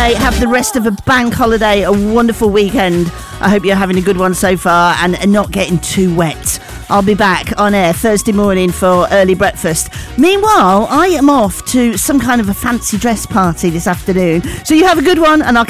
Friday. Have the rest of a bank holiday, a wonderful weekend. I hope you're having a good one so far and not getting too wet. I'll be back on air Thursday morning for early breakfast. Meanwhile, I am off to some kind of a fancy dress party this afternoon. So you have a good one, and I'll